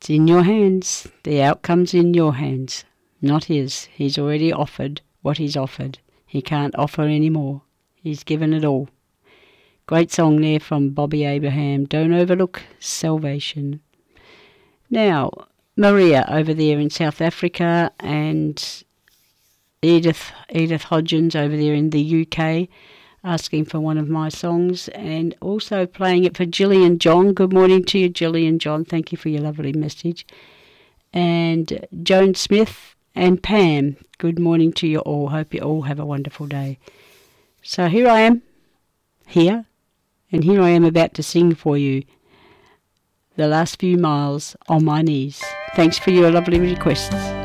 It's in your hands. The outcome's in your hands, not his. He's already offered what he's offered. He can't offer any more. He's given it all. Great song there from Bobby Abraham. Don't overlook salvation. Now, Maria over there in South Africa and Edith Hodgins over there in the UK asking for one of my songs, and also playing it for Gillian John. Good morning to you, Gillian John. Thank you for your lovely message. And Joan Smith and Pam, good morning to you all. Hope you all have a wonderful day. So here I am, and here I am about to sing for you The Last Few Miles on My Knees. Thanks for your lovely requests.